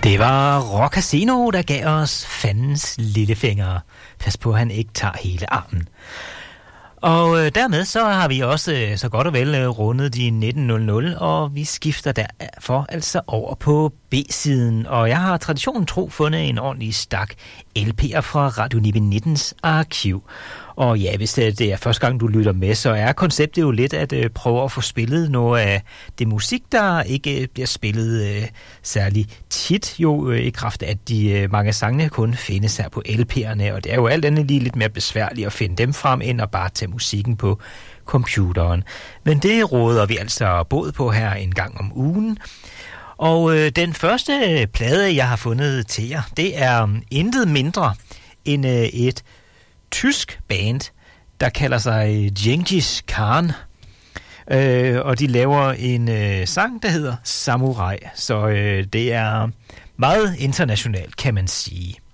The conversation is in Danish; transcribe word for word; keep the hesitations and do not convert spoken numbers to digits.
Det var Rock Casino, der gav os fandens lillefinger. Pas på, at han ikke tager hele armen. Og øh, dermed så har vi også øh, så godt og vel øh, rundet de nitten hundrede, og vi skifter derfor altså over på B-siden. Og jeg har traditionen tro fundet en ordentlig stak L P'er fra Radio nittens arkiv. Og ja, hvis det er første gang, du lytter med, så er konceptet jo lidt at øh, prøve at få spillet noget af det musik, der ikke øh, bliver spillet øh, særlig tit, jo øh, i kraft af, at de øh, mange sangene kun findes her på L P'erne, og det er jo alt andet lige lidt mere besværligt at finde dem frem, end at bare tage musikken på computeren. Men det råder vi altså båd på her en gang om ugen. Og øh, den første plade, jeg har fundet til jer, det er um, intet mindre end øh, et tysk band, der kalder sig Genghis Khan. Øh, og de laver en øh, sang, der hedder Samurai. Så øh, det er meget internationalt, kan man sige.